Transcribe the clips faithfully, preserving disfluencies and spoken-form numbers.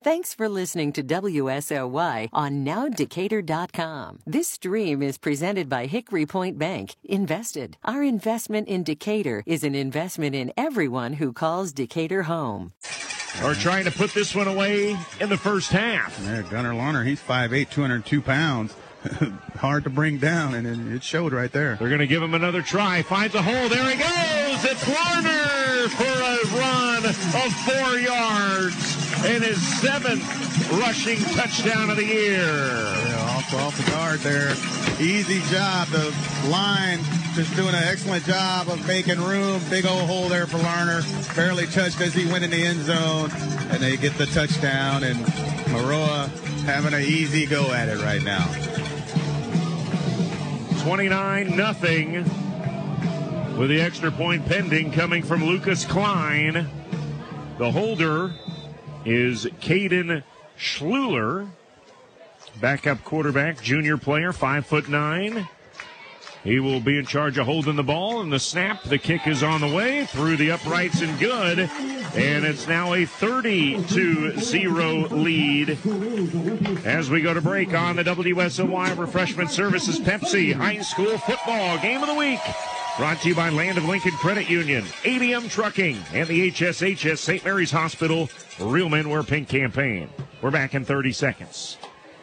Thanks for listening to W S O Y on now decatur dot com. This stream is presented by Hickory Point Bank. Invested. Our investment in Decatur is an investment in everyone who calls Decatur home. Or trying to put this one away in the first half. There, Gunnar Larner, he's five eight, two hundred two pounds. Hard to bring down, and it showed right there. They're going to give him another try. Finds a hole. There he goes. It's Larner for a run of four yards and his seventh rushing touchdown of the year. Yeah, off, off the guard there. Easy job. The line just doing an excellent job of making room. Big old hole there for Larner. Barely touched as he went in the end zone, and they get the touchdown, and Maroa having an easy go at it right now. twenty-nine nothing with the extra point pending coming from Lucas Klein. The holder is Caden Schluler, backup quarterback, junior player, five foot nine. He will be in charge of holding the ball, and the snap, the kick is on the way through the uprights and good. And it's now a thirty to zero lead as we go to break on the W S O Y Refreshment Services Pepsi High School Football Game of the Week. Brought to you by Land of Lincoln Credit Union, A D M Trucking, and the H S H S Saint Mary's Hospital Real Men Wear Pink campaign. We're back in thirty seconds.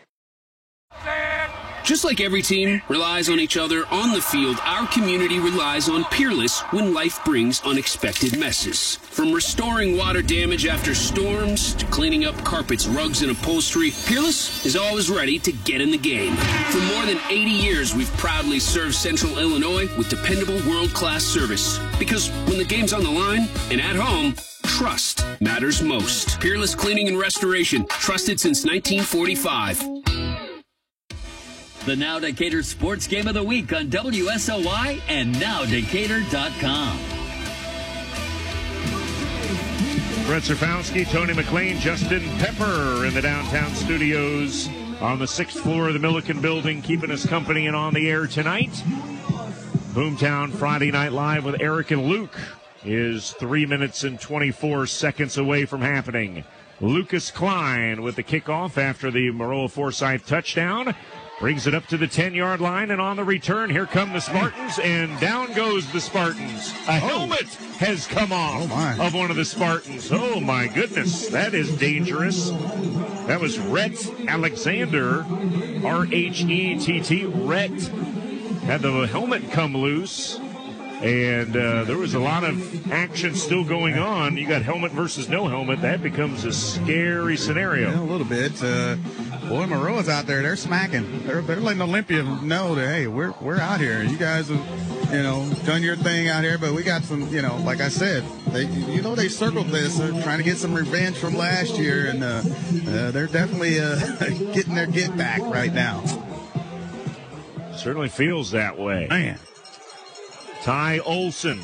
Just like every team relies on each other on the field, our community relies on Peerless when life brings unexpected messes. From restoring water damage after storms to cleaning up carpets, rugs, and upholstery, Peerless is always ready to get in the game. For more than eighty years, we've proudly served Central Illinois with dependable world-class service. Because when the game's on the line and at home, trust matters most. Peerless Cleaning and Restoration, trusted since nineteen forty-five. The Now Decatur Sports Game of the Week on W S O Y and now decatur dot com. Brett Serfowski, Tony McLean, Justin Pepper in the downtown studios on the sixth floor of the Milliken Building, keeping us company and on the air tonight. Boomtown Friday Night Live with Eric and Luke is three minutes and twenty-four seconds away from happening. Lucas Klein with the kickoff after the Maroa Forsyth touchdown. Brings it up to the ten-yard line, and on the return, here come the Spartans, and down goes the Spartans. A helmet has come off oh my. of one of the Spartans. Oh, my goodness. That is dangerous. That was Rhett Alexander, R H E T T. Rhett had the helmet come loose, and uh, there was a lot of action still going on. You got helmet versus no helmet. That becomes a scary scenario. Yeah, a little bit. Uh, boy, Maroa's out there. They're smacking. They're, they're letting Olympia know that, hey, we're we're out here. You guys have, you know, done your thing out here, but we got some, you know, like I said, they, you know, they circled this. They're trying to get some revenge from last year, and uh, uh, they're definitely uh, getting their get back right now. Certainly feels that way. Man. Ty Olson,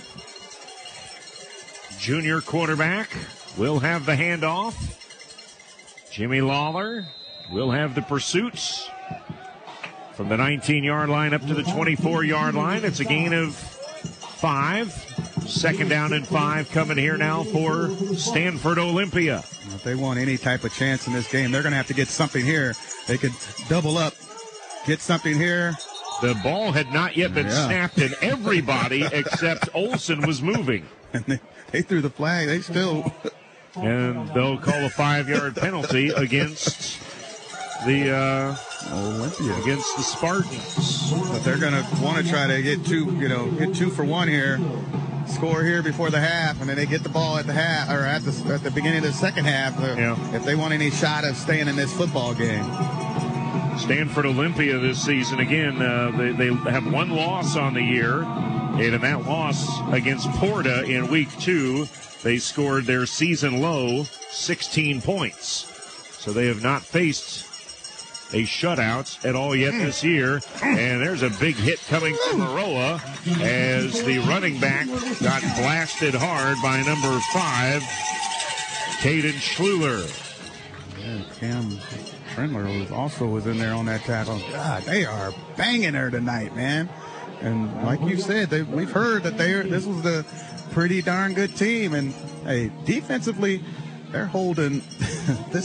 junior quarterback, will have the handoff. Jimmy Lawler will have the pursuits from the nineteen-yard line up to the twenty-four-yard line. It's a gain of five. Second down and five coming here now for Stanford Olympia. If they want any type of chance in this game, they're going to have to get something here. They could double up, get something here. The ball had not yet been yeah. snapped, and everybody except Olson was moving. And they, they threw the flag. They still... And they'll call a five-yard penalty against the uh, Olympia. against the Spartans. But they're going to want to try to get two, you know, get two for one here. Score here before the half, and then they get the ball at the half or at the at the beginning of the second half. Uh, yeah. If they want any shot of staying in this football game. Stanford Olympia this season, again, uh, they, they have one loss on the year, and in that loss against Porta in week two, they scored their season low sixteen points. So they have not faced a shutout at all yet this year. And there's a big hit coming from Maroa as the running back got blasted hard by number five, Caden Schluler. Yeah, Cam Trendler was also was in there on that tackle. God, they are banging her tonight, man. And like you said, they, we've heard that they this was the pretty darn good team. And hey, defensively, they're holding this